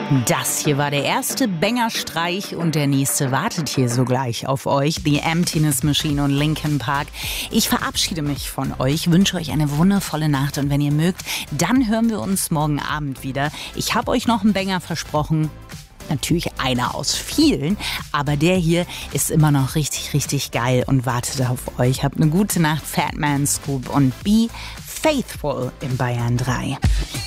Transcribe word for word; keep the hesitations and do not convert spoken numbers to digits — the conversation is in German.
Das hier war der erste Banger-Streich und der nächste wartet hier sogleich auf euch. The Emptiness Machine und Linkin Park. Ich verabschiede mich von euch, wünsche euch eine wundervolle Nacht und wenn ihr mögt, dann hören wir uns morgen Abend wieder. Ich habe euch noch einen Banger versprochen. Natürlich einer aus vielen, aber der hier ist immer noch richtig, richtig geil und wartet auf euch. Habt eine gute Nacht, Fat Man Scoop und Be Faithful in Bayern drei.